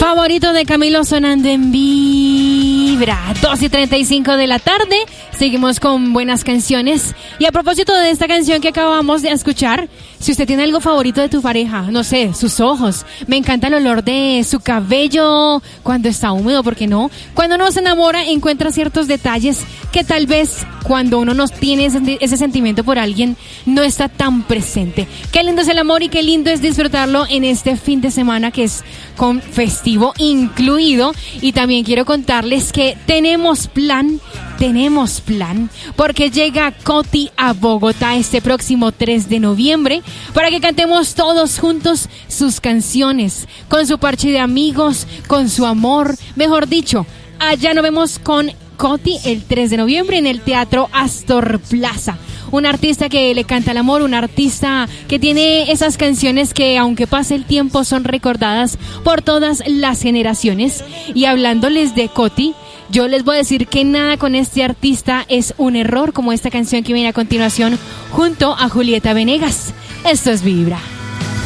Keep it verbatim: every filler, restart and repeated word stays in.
Favorito de Camilo sonando en Vibra. dos y treinta y cinco de la tarde. Seguimos con buenas canciones. Y a propósito de esta canción que acabamos de escuchar, si usted tiene algo favorito de tu pareja, no sé, sus ojos, me encanta el olor de su cabello cuando está húmedo, ¿por qué no? Cuando uno se enamora, encuentra ciertos detalles que tal vez cuando uno no tiene ese, ese sentimiento por alguien, no está tan presente. Qué lindo es el amor y qué lindo es disfrutarlo en este fin de semana que es con festivo incluido. Y también quiero contarles que tenemos plan, tenemos plan, porque llega Coti a Bogotá este próximo tres de noviembre para que cantemos todos juntos sus canciones, con su parche de amigos, con su amor, mejor dicho, allá nos vemos con Coti el tres de noviembre en el Teatro Astor Plaza. Un artista que le canta el amor, un artista que tiene esas canciones que aunque pase el tiempo son recordadas por todas las generaciones. Y hablándoles de Coti, yo les voy a decir que nada con este artista es un error, como esta canción que viene a continuación junto a Julieta Venegas. Esto es Vibra.